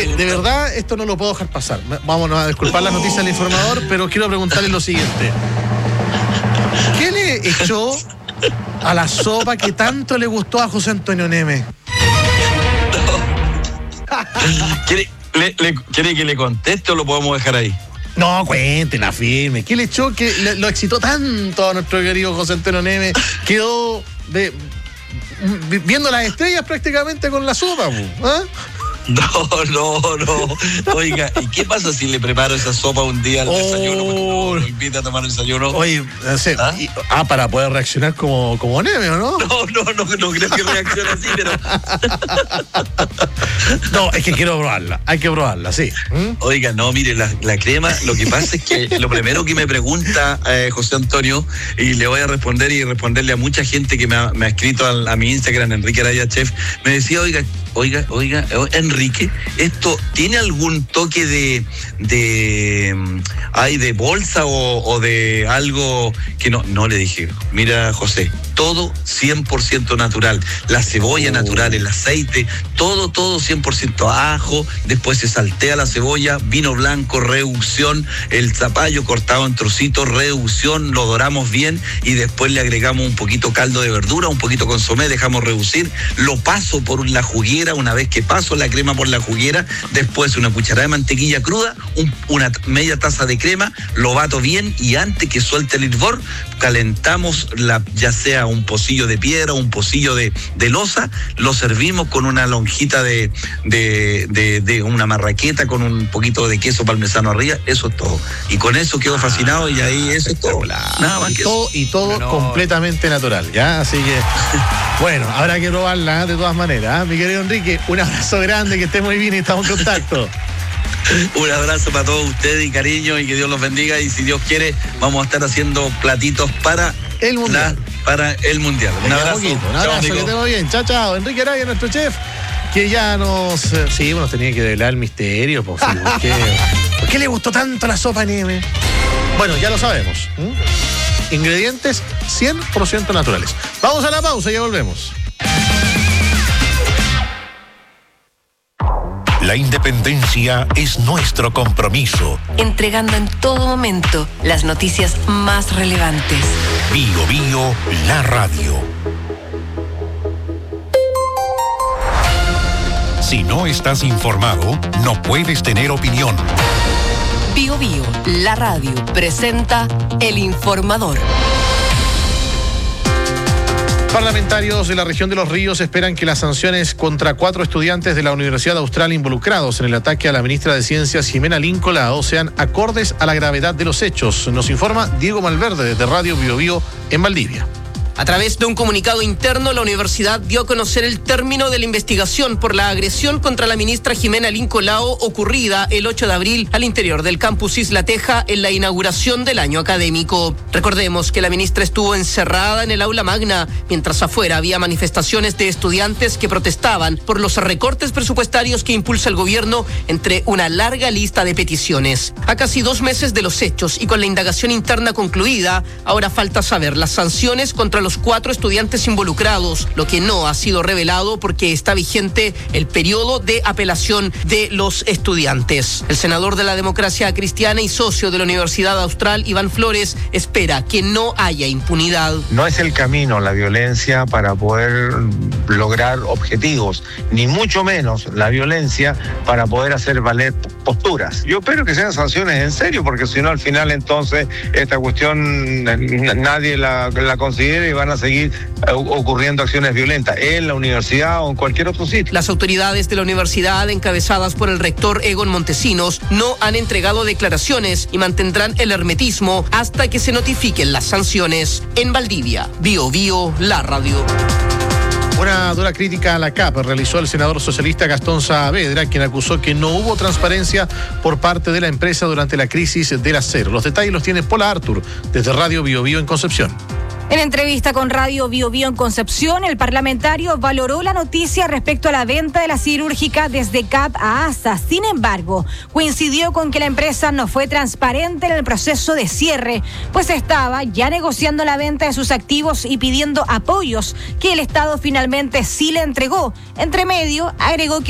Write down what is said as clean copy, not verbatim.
que de verdad esto no lo puedo dejar pasar. Vámonos a disculpar las noticias del informador, pero quiero preguntarle lo siguiente. ¿Qué le echó a la sopa que tanto le gustó a José Antonio Neme? ¿Quiere que le conteste o lo podemos dejar ahí? No, cuéntela firme. ¿Qué le echó que lo excitó tanto a nuestro querido José Antonio Neme? Quedó viendo las estrellas prácticamente con la sopa, ¿eh? No. Oiga, ¿y qué pasa si le preparo esa sopa un día al desayuno? Porque me invita a tomar el desayuno. Oye, para poder reaccionar como Neme, ¿o no? No creo que reaccione así, pero... No, es que quiero probarla. Hay que probarla, sí. Oiga, no, mire, la crema, lo que pasa es que lo primero que me pregunta José Antonio, y le voy a responder y responderle a mucha gente que me ha escrito a mi Instagram, Enrique Araya Chef, me decía, oiga, Enrique, ¿esto tiene algún toque de bolsa o de algo que no? No, le dije, mira, José, todo 100% natural, la cebolla natural, el aceite, todo 100% ajo, después se saltea la cebolla, vino blanco, reducción, el zapallo cortado en trocitos, reducción, lo doramos bien y después le agregamos un poquito caldo de verdura, un poquito consomé, dejamos reducir, lo paso por la juguera, una vez que paso la crema por la juguera, después una cucharada de mantequilla cruda, una media taza de crema, lo bato bien y antes que suelte el hervor, calentamos ya sea un pocillo de piedra o un pocillo de loza, lo servimos con una lonjita de una marraqueta con un poquito de queso parmesano arriba, eso es todo. Y con eso quedo fascinado y ahí eso es todo. Nada más que todo, y todo completamente natural, ¿ya? Así que, bueno, habrá que probarla de todas maneras, ¿eh? Mi querido Enrique, un abrazo grande, que esté muy bien y estamos en contacto. Un abrazo para todos ustedes y cariño y que Dios los bendiga y si Dios quiere vamos a estar haciendo platitos para el Mundial. Un abrazo, un abrazo, que estemos bien. Chao. Enrique Araya, nuestro chef, que ya nos tenía que develar el misterio. ¿Por qué le gustó tanto la sopa Neme? Bueno, ya lo sabemos. Ingredientes 100% naturales. Vamos a la pausa y ya volvemos. La independencia es nuestro compromiso. Entregando en todo momento las noticias más relevantes. Bio, la radio. Si no estás informado, no puedes tener opinión. Bio, la radio, presenta El Informador. Parlamentarios de la región de Los Ríos esperan que las sanciones contra 4 estudiantes de la Universidad Austral involucrados en el ataque a la ministra de Ciencias, Jimena Lincolao, sean acordes a la gravedad de los hechos. Nos informa Diego Malverde desde Radio Bio en Valdivia. A través de un comunicado interno, la universidad dio a conocer el término de la investigación por la agresión contra la ministra Jimena Lincolao ocurrida el 8 de abril al interior del campus Isla Teja en la inauguración del año académico. Recordemos que la ministra estuvo encerrada en el aula magna, mientras afuera había manifestaciones de estudiantes que protestaban por los recortes presupuestarios que impulsa el gobierno entre una larga lista de peticiones. A casi 2 meses de los hechos y con la indagación interna concluida, ahora falta saber las sanciones contra los 4 estudiantes involucrados, lo que no ha sido revelado porque está vigente el periodo de apelación de los estudiantes. El senador de la Democracia Cristiana y socio de la Universidad Austral, Iván Flores, espera que no haya impunidad. No es el camino la violencia para poder lograr objetivos, ni mucho menos la violencia para poder hacer valer posturas. Yo espero que sean sanciones en serio, porque si no al final entonces esta cuestión nadie la considera y van a seguir ocurriendo acciones violentas en la universidad o en cualquier otro sitio. Las autoridades de la universidad, encabezadas por el rector Egon Montesinos, no han entregado declaraciones y mantendrán el hermetismo hasta que se notifiquen las sanciones. En Valdivia, Bio, la radio. Una dura crítica a la CAP realizó el senador socialista Gastón Saavedra, quien acusó que no hubo transparencia por parte de la empresa durante la crisis del acero. Los detalles los tiene Paula Artur desde Radio Bio en Concepción. En entrevista con Radio Bio en Concepción, el parlamentario valoró la noticia respecto a la venta de la cirúrgica desde CAP a ASA. Sin embargo, coincidió con que la empresa no fue transparente en el proceso de cierre, pues estaba ya negociando la venta de sus activos y pidiendo apoyos que el Estado finalmente sí le entregó. Entre medio, agregó que